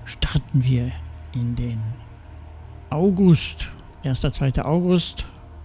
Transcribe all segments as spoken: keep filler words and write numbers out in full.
starten wir in den August, erster zweiter August.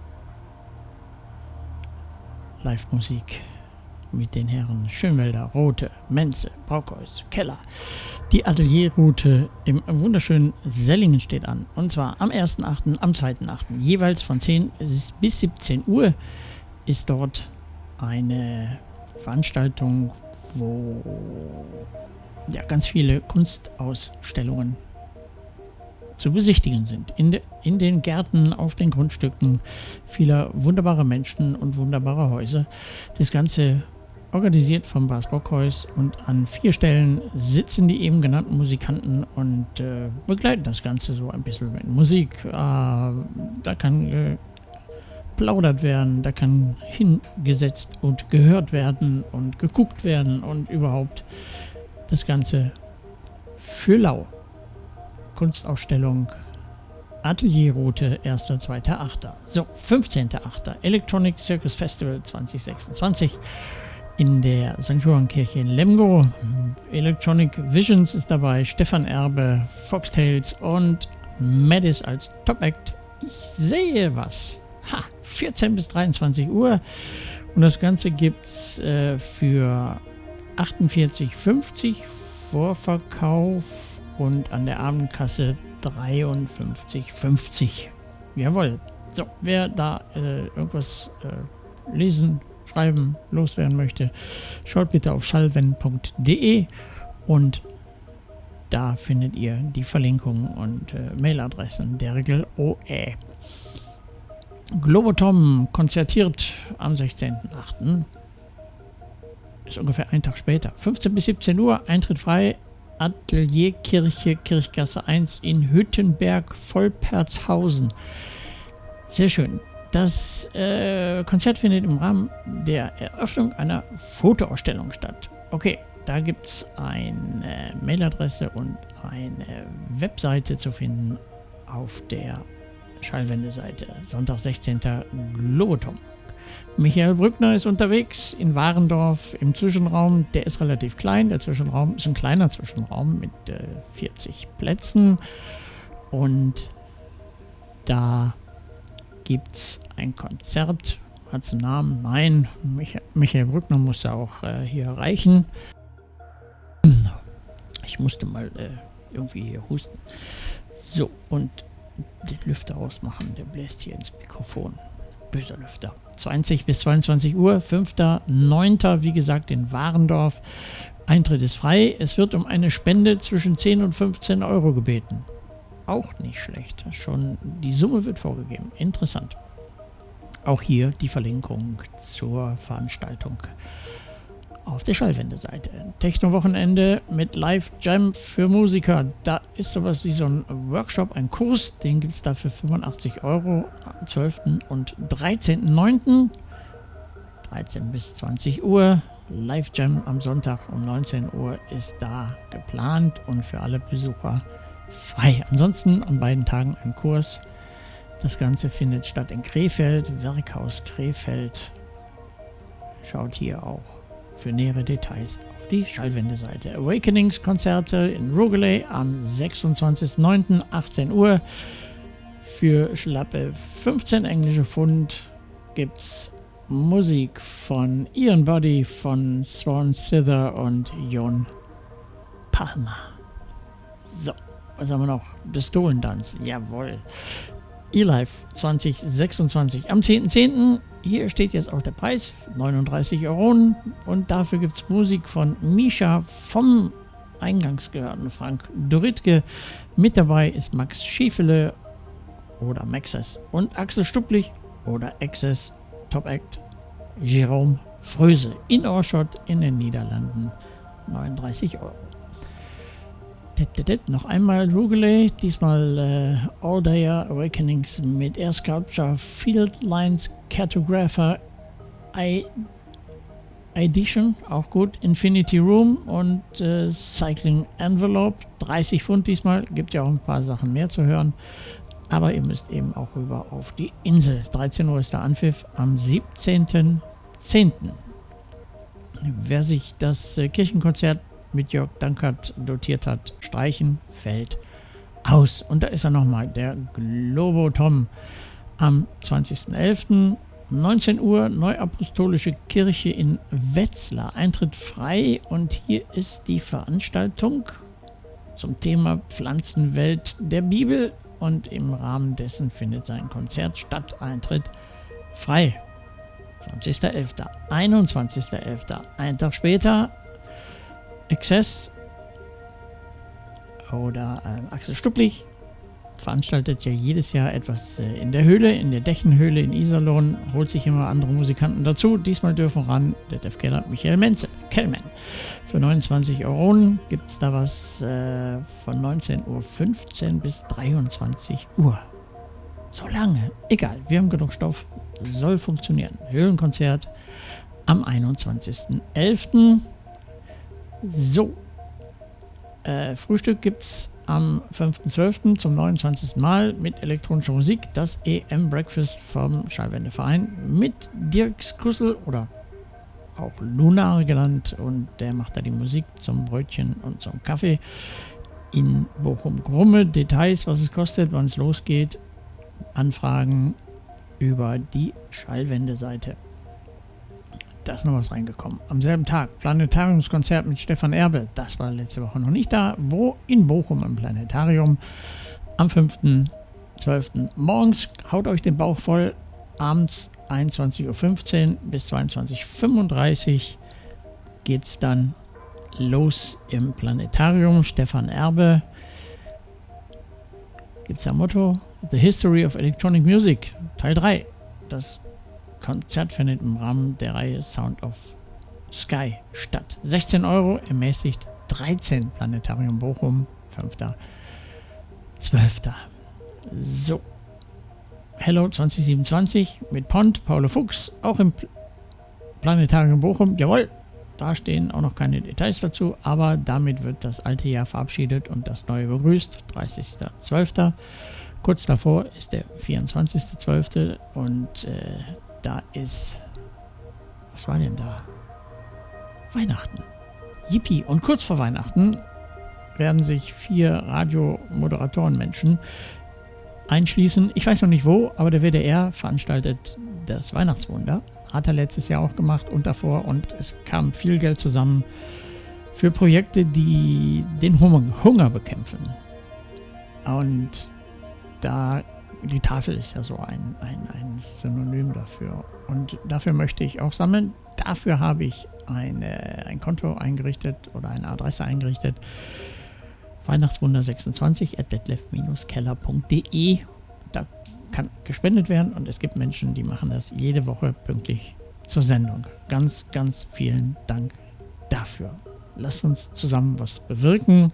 Live-Musik mit den Herren Schönwelder, Rothe, Menze, Brockhaus, Keller. Die Atelierroute im wunderschönen Sellingen steht an. Und zwar am ersten achten, am zweiten achten Jeweils von zehn bis siebzehn Uhr ist dort eine Veranstaltung, wo ja, ganz viele Kunstausstellungen zu besichtigen sind. In, de, in den Gärten, auf den Grundstücken vieler wunderbarer Menschen und wunderbarer Häuser. Das Ganze organisiert vom Bas Brockhaus, und an vier Stellen sitzen die eben genannten Musikanten und äh, begleiten das Ganze so ein bisschen mit Musik. Äh, da kann äh, plaudert werden, da kann hingesetzt und gehört werden und geguckt werden und überhaupt das Ganze für lau. Kunstausstellung Atelierroute erster zweiter achter So, fünfzehnter achter Electronic Circus Festival zwanzig sechsundzwanzig in der Sankt Johann-Kirche in Lemgo. Electronic Visions ist dabei, Stefan Erbe, Foxtails und Maddis als Top-Act. Ich sehe was. Ha, vierzehn bis dreiundzwanzig Uhr. Und das Ganze gibt's äh, für achtundvierzig fünfzig Vorverkauf und an der Abendkasse dreiundfünfzig fünfzig. Jawohl. So, wer da äh, irgendwas äh, lesen, schreiben, loswerden möchte, schaut bitte auf schallwellen punkt de und da findet ihr die Verlinkungen und äh, Mailadressen der Regel O E. Globotom konzertiert am sechzehnten achten Ist ungefähr ein Tag später. fünfzehn bis siebzehn Uhr, Eintritt frei. Atelierkirche, Kirchgasse eins in Hüttenberg, Volpertshausen. Sehr schön. Das äh, Konzert findet im Rahmen der Eröffnung einer Fotoausstellung statt. Okay, da gibt es eine Mailadresse und eine Webseite zu finden auf der Schallwende-Seite. Sonntag, sechzehnter Globotom. Michael Brückner ist unterwegs in Warendorf im Zwischenraum. Der ist relativ klein. Der Zwischenraum ist ein kleiner Zwischenraum mit äh, vierzig Plätzen. Und da gibt es ein Konzert. Hat es einen Namen? Nein, Michael, Michael Brückner musste auch äh, hier erreichen. Ich musste mal äh, irgendwie hier husten. So, und den Lüfter ausmachen. Der bläst hier ins Mikrofon. Böser Lüfter. zwanzig bis zweiundzwanzig Uhr, fünfter neunter wie gesagt in Warendorf. Eintritt ist frei. Es wird um eine Spende zwischen zehn und fünfzehn Euro gebeten. Auch nicht schlecht. Schon die Summe wird vorgegeben. Interessant. Auch hier die Verlinkung zur Veranstaltung auf der Schallwende-Seite. Techno-Wochenende mit Live-Jam für Musiker. Da ist sowas wie so ein Workshop, ein Kurs. Den gibt es da für fünfundachtzig Euro am zwölften und dreizehnten neunten dreizehn bis zwanzig Uhr. Live-Jam am Sonntag um neunzehn Uhr ist da geplant und für alle Besucher frei. Ansonsten an beiden Tagen ein Kurs. Das Ganze findet statt in Krefeld, Werkhaus Krefeld. Schaut hier auch für nähere Details auf die Schallwende-Seite. Awakenings-Konzerte in Rogeley am sechsundzwanzigsten neunten achtzehn Uhr. Für schlappe fünfzehn englische Pfund gibt's Musik von Ian Body, von Swan Sither und Jon Palmer. So, was haben wir noch? Pistolentanz, jawohl. eLife zwanzig sechsundzwanzig am zehnten zehnten Hier steht jetzt auch der Preis, neununddreißig Euro. Und dafür gibt es Musik von Misha vom eingangs gehörten Frank Doritke. Mit dabei ist Max Schiefele oder Maxes und Axel Stupplich oder Access, Top Act, Jerome Fröse in Oorschot in den Niederlanden, neununddreißig Euro. Noch einmal Rogeley, diesmal äh, All Day Awakenings mit Air Sculpture, Field Lines Cartographer, I Edition, auch gut, Infinity Room und äh, Cycling Envelope, dreißig Pfund diesmal, gibt ja auch ein paar Sachen mehr zu hören, aber ihr müsst eben auch rüber auf die Insel. dreizehn Uhr ist der Anpfiff am siebzehnten zehnten Wer sich das äh, Kirchenkonzert mit Jörg Dankert dotiert hat, streichen, fällt aus. Und da ist er nochmal, der Globo Tom, am zwanzigsten elften neunzehn Uhr, Neuapostolische Kirche in Wetzlar. Eintritt frei, und hier ist die Veranstaltung zum Thema Pflanzenwelt der Bibel, und im Rahmen dessen findet sein Konzert statt. Eintritt frei. zwanzigster elfter einundzwanzigster elfter Ein Tag später Access oder äh, Axel Stupplich veranstaltet ja jedes Jahr etwas äh, in der Höhle, in der Dächenhöhle in Iserlohn, holt sich immer andere Musikanten dazu. Diesmal dürfen ran der Def Keller, Michael Menze, Kellman. Für neunundzwanzig Euro gibt es da was äh, von neunzehn Uhr fünfzehn bis dreiundzwanzig Uhr. So lange, egal, wir haben genug Stoff, soll funktionieren. Höhlenkonzert am einundzwanzigsten elften So, äh, Frühstück gibt's am fünften zwölften zum neunundzwanzigsten Mal mit elektronischer Musik, das E M Breakfast vom Schallwendeverein mit Dirk Skussel oder auch Lunar genannt, und der macht da die Musik zum Brötchen und zum Kaffee in Bochum-Grumme. Details, was es kostet, wann es losgeht, Anfragen über die Schallwende-Seite. Da ist noch was reingekommen. Am selben Tag Planetariumskonzert mit Stefan Erbe. Das war letzte Woche noch nicht da. Wo? In Bochum im Planetarium. Am fünften zwölften morgens. Haut euch den Bauch voll. Abends einundzwanzig Uhr fünfzehn bis zweiundzwanzig Uhr fünfunddreißig geht's dann los im Planetarium. Stefan Erbe. Gibt's da Motto? The History of Electronic Music. Teil drei. Das Konzert findet im Rahmen der Reihe Sound of Sky statt. sechzehn Euro, ermäßigt dreizehn, Planetarium Bochum, fünfter zwölfter So, Hello zwanzig siebenundzwanzig mit Pont, Paolo Fuchs, auch im Planetarium Bochum. Jawohl, da stehen auch noch keine Details dazu, aber damit wird das alte Jahr verabschiedet und das neue begrüßt. dreißigster zwölfter Kurz davor ist der vierundzwanzigster zwölfte und äh, da ist, was war denn da? Weihnachten. Yippie. Und kurz vor Weihnachten werden sich vier Radiomoderatoren-Menschen einschließen. Ich weiß noch nicht wo, aber der W D R veranstaltet das Weihnachtswunder. Hat er letztes Jahr auch gemacht und davor, und es kam viel Geld zusammen für Projekte, die den Hunger bekämpfen. Und da, die Tafel ist ja so ein, ein, ein Synonym dafür. Und dafür möchte ich auch sammeln. Dafür habe ich eine, ein Konto eingerichtet oder eine Adresse eingerichtet. Weihnachtswunder sechsundzwanzig at detlef keller punkt de. Da kann gespendet werden, und es gibt Menschen, die machen das jede Woche pünktlich zur Sendung. Ganz, ganz vielen Dank dafür. Lasst uns zusammen was bewirken,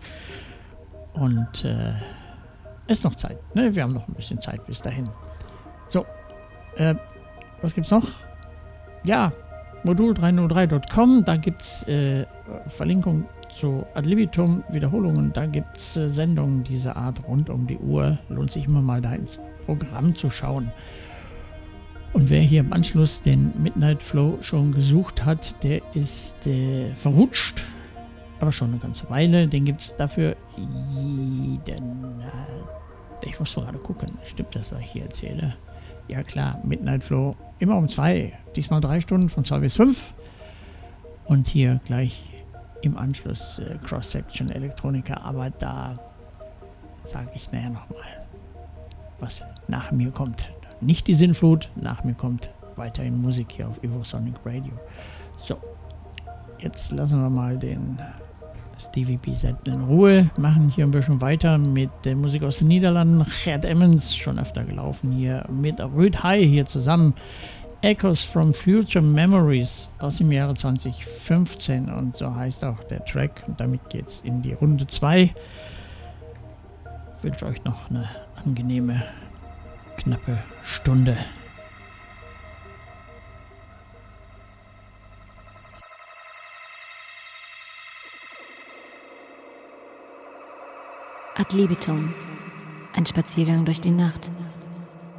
und äh, ist noch Zeit, ne? Wir haben noch ein bisschen Zeit bis dahin. So, äh, was gibt's noch? Ja, modul dreihundertdrei Punkt com, da gibt's äh, Verlinkung zu Ad libitum, Wiederholungen, da gibt's äh, Sendungen dieser Art rund um die Uhr. Lohnt sich immer mal da ins Programm zu schauen. Und wer hier im Anschluss den Midnight Flow schon gesucht hat, der ist äh, verrutscht, aber schon eine ganze Weile. Den gibt's dafür jeden... Äh, Ich muss mal gerade gucken, stimmt das, was ich hier erzähle? Ja klar, Midnight Flow, immer um zwei, diesmal drei Stunden von zwei bis fünf. Und hier gleich im Anschluss äh, Cross-Section Elektronika, aber da sage ich nachher nochmal, was nach mir kommt. Nicht die Sinnflut, nach mir kommt weiterhin Musik hier auf Evosonic Radio. So, jetzt lassen wir mal den Stevie B. Set in Ruhe, machen hier ein bisschen weiter mit der Musik aus den Niederlanden. Gert Emmons, schon öfter gelaufen hier, mit Rüd High hier zusammen. Echoes from Future Memories aus dem Jahre zwanzig fünfzehn, und so heißt auch der Track, und damit geht's in die Runde zwei. Ich wünsche euch noch eine angenehme, knappe Stunde. Ad libitum, ein Spaziergang durch die Nacht.